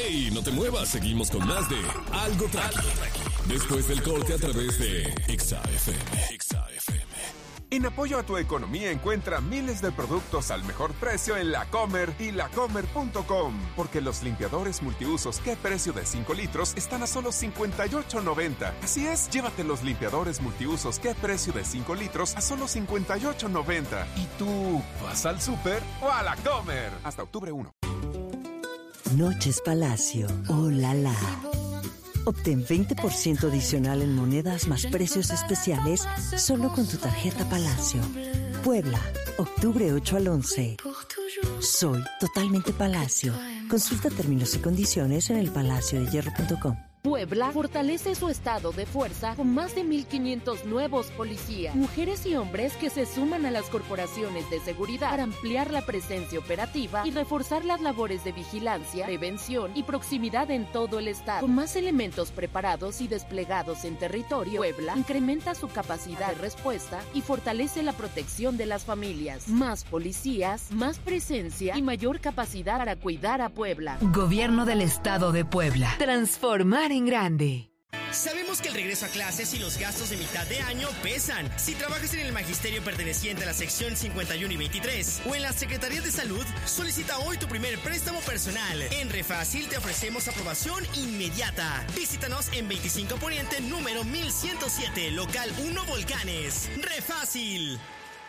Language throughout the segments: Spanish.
¡Ey! No te muevas, seguimos con más de Algo Tranqui. Después del corte a través de Exa FM. En apoyo a tu economía encuentra miles de productos al mejor precio en La Comer y lacomer.com. Porque los limpiadores multiusos ¿Qué precio de 5 litros? Están a solo $58.90. Así es, llévate los limpiadores multiusos ¿Qué precio de 5 litros? A solo $58.90. ¿Y tú vas al súper o a La Comer? Hasta octubre 1. Noches Palacio. ¡Oh, la la! Obtén 20% adicional en monedas más precios especiales solo con tu tarjeta Palacio. Puebla, octubre 8 al 11. Soy totalmente Palacio. Consulta términos y condiciones en elpalaciodehierro.com. Puebla fortalece su estado de fuerza con más de 1,500 nuevos policías, mujeres y hombres que se suman a las corporaciones de seguridad para ampliar la presencia operativa y reforzar las labores de vigilancia, prevención y proximidad en todo el estado. Con más elementos preparados y desplegados en territorio, Puebla incrementa su capacidad de respuesta y fortalece la protección de las familias. Más policías, más presencia y mayor capacidad para cuidar a Puebla. Gobierno del Estado de Puebla. Transformar en grande. Sabemos que el regreso a clases y los gastos de mitad de año pesan. Si trabajas en el magisterio perteneciente a la sección 51 y 23 o en la Secretaría de Salud, solicita hoy tu primer préstamo personal. En Refácil te ofrecemos aprobación inmediata. Visítanos en 25 Poniente, número 1107, local 1 Volcanes. Refácil.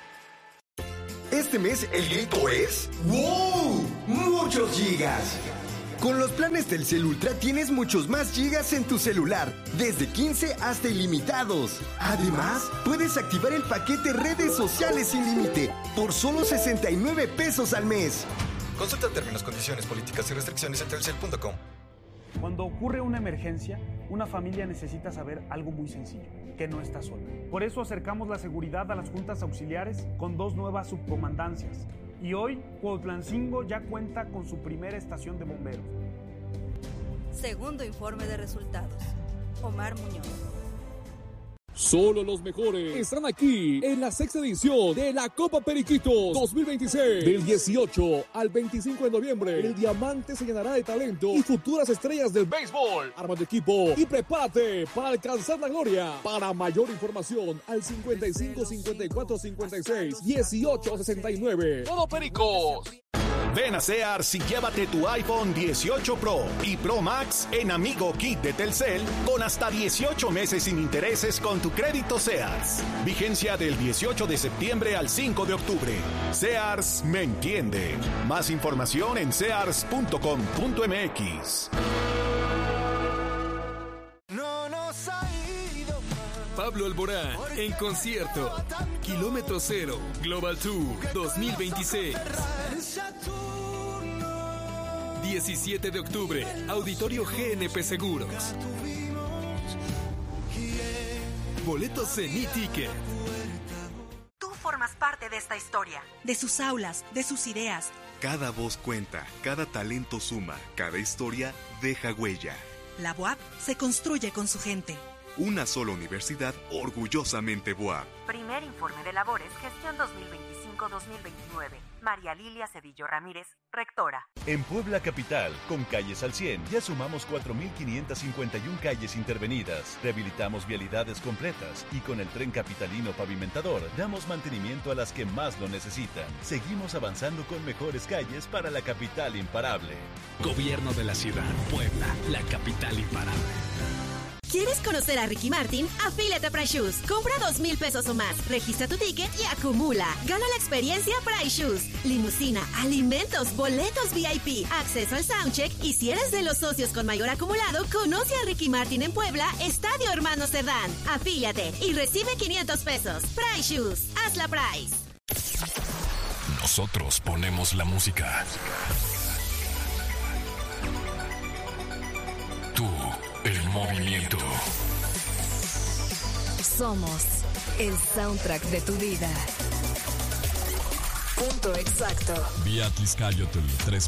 Este mes el grito es ¡wow! ¡Muchos gigas! Con los planes Telcel Ultra tienes muchos más gigas en tu celular, desde 15 hasta ilimitados. Además, puedes activar el paquete redes sociales sin límite por solo 69 pesos al mes. Consulta términos, condiciones, políticas y restricciones en telcel.com. Cuando ocurre una emergencia, una familia necesita saber algo muy sencillo, que no está sola. Por eso acercamos la seguridad a las juntas auxiliares con 2 nuevas subcomandancias. Y hoy, Cuautlancingo ya cuenta con su primera estación de bomberos. Segundo informe de resultados. Omar Muñoz. Solo los mejores están aquí en la 6ª edición de la Copa Periquitos 2026. Del 18 al 25 de noviembre, el diamante se llenará de talento y futuras estrellas del béisbol. Arma tu equipo y prepárate para alcanzar la gloria. Para mayor información, al 55 54 56 18 69. ¡Todo Pericos! Ven a Sears y llévate tu iPhone 18 Pro y Pro Max en Amigo Kit de Telcel con hasta 18 meses sin intereses con tu crédito Sears. Vigencia del 18 de septiembre al 5 de octubre. Sears me entiende. Más información en sears.com.mx. Pablo Alborán en concierto. Kilómetro Cero Global Tour 2026. 17 de octubre, Auditorio GNP Seguros. Boletos en e-ticket. Tú formas parte de esta historia, de sus aulas, de sus ideas. Cada voz cuenta, cada talento suma, cada historia deja huella. La BUAP se construye con su gente. Una sola universidad orgullosamente BUAP. Primer informe de labores, gestión 2025-2029. María Lilia Cedillo Ramírez, rectora. En Puebla Capital, con Calles al 100, ya sumamos 4.551 calles intervenidas, rehabilitamos vialidades completas y con el tren capitalino pavimentador damos mantenimiento a las que más lo necesitan. Seguimos avanzando con mejores calles para la capital imparable. Gobierno de la Ciudad, Puebla, la capital imparable. ¿Quieres conocer a Ricky Martin? Afíliate a Price Shoes. Compra 2,000 pesos o más. Registra tu ticket y acumula. Gana la experiencia Price Shoes. Limusina, alimentos, boletos VIP, acceso al soundcheck. Y si eres de los socios con mayor acumulado, conoce a Ricky Martin en Puebla, Estadio Hermanos Cerdán. Afíliate y recibe 500 pesos. Price Shoes. Haz la Price. Nosotros ponemos la música. Tú, el movimiento. Somos el soundtrack de tu vida. Punto exacto. Vía Tizcayotl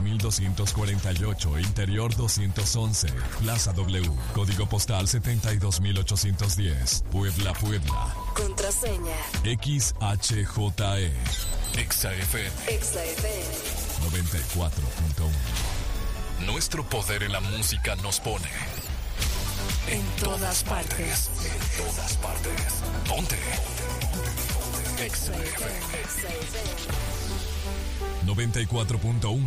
3248, Interior 211, Plaza W, Código Postal 72810, Puebla, Puebla. Contraseña XHJE. XFM. XFM 94.1. Nuestro poder en la música nos pone en todas partes. En todas partes. Ponte. Exa FM 94.1.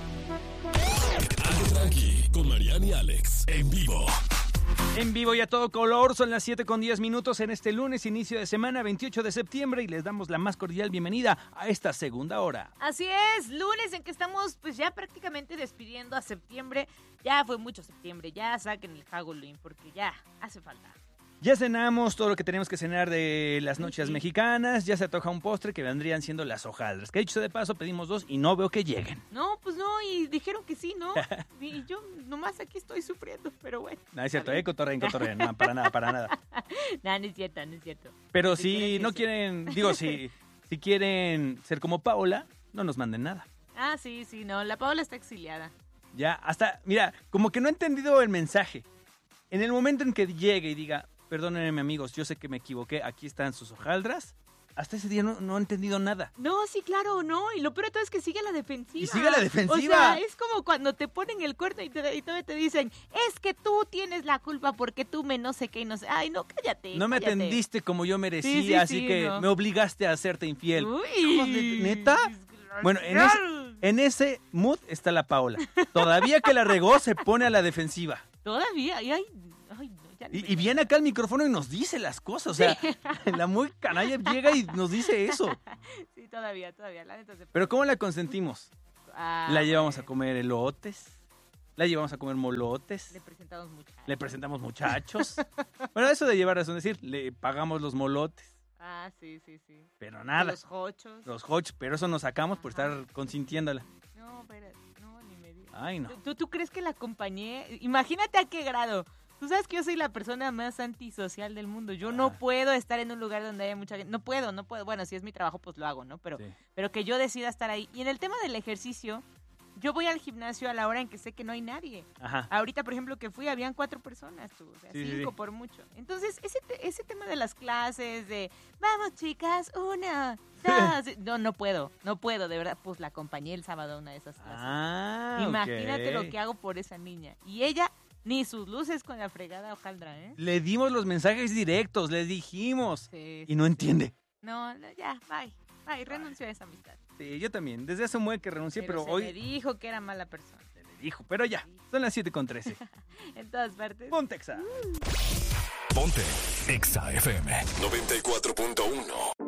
Algo tranqui con Mariana y Alex en vivo. En vivo y a todo color, son las 7:10 en este lunes, inicio de semana, 28 de septiembre, y les damos la más cordial bienvenida a esta segunda hora. Así es, lunes en que estamos pues ya prácticamente despidiendo a septiembre. Ya fue mucho septiembre, ya saquen el Halloween porque ya hace falta. Ya cenamos todo lo que tenemos que cenar de las noches mexicanas, ya se antoja un postre que vendrían siendo las hojaldras, que dicho de paso pedimos 2 y no veo que lleguen. No, pues no, y dijeron que sí, ¿no? Y yo nomás aquí estoy sufriendo, pero bueno. No, es cierto, cotorreen, no, para nada. No, no es cierto. Pero si no quieren, si quieren ser como Paola, no nos manden nada. Ah, sí, no, la Paola está exiliada. Ya, hasta, mira, como que no he entendido el mensaje. En el momento en que llegue y diga, perdónenme amigos, yo sé que me equivoqué, aquí están sus hojaldras, hasta ese día no he entendido nada. No, sí, claro, no, y lo peor de todo es que sigue la defensiva. Y sigue la defensiva. O sea, es como cuando te ponen el cuerno y todavía te dicen, es que tú tienes la culpa porque tú me no sé qué y no sé. Ay, no, cállate. No me atendiste como yo merecía, así que no. Me obligaste a hacerte infiel. Uy. ¿Neta? Bueno, en ese mood está la Paola. Todavía que la regó, se pone a la defensiva. Todavía, ay, y viene acá al micrófono y nos dice las cosas, o sea, la muy canalla llega y nos dice eso. Sí, todavía, la neta se... Pero ¿cómo la consentimos? La llevamos a comer elotes, la llevamos a comer molotes. Le presentamos muchachos. Bueno, eso de llevar razón, es decir, le pagamos los molotes. Ah, sí. Pero nada. Los hochos. Los hochos, pero eso nos sacamos por estar consintiéndola. No, pero, no, ni me digas. Ay, no. ¿Tú crees que la acompañé? Imagínate a qué grado. Tú sabes que yo soy la persona más antisocial del mundo. Yo no puedo estar en un lugar donde haya mucha gente. No puedo. Bueno, si es mi trabajo, pues lo hago, ¿no? Pero que yo decida estar ahí. Y en el tema del ejercicio, yo voy al gimnasio a la hora en que sé que no hay nadie. Ajá. Ahorita, por ejemplo, que fui, habían 4 personas, o sea, 5 por mucho. Entonces, ese tema de las clases, de vamos chicas, 1, 2, no puedo, de verdad. Pues la acompañé el sábado a una de esas clases. Imagínate lo que hago por esa niña. Y ella... Ni sus luces con la fregada hojaldra, ¿eh? Le dimos los mensajes directos, le dijimos. Sí, y no entiende. No, ya, bye, renunció a esa amistad. Sí, yo también. Desde hace un buen que renuncié, pero hoy... le dijo que era mala persona. Se le dijo, pero ya. Son las 7:13. En todas partes. Ponte Exa. Ponte Exa FM 94.1.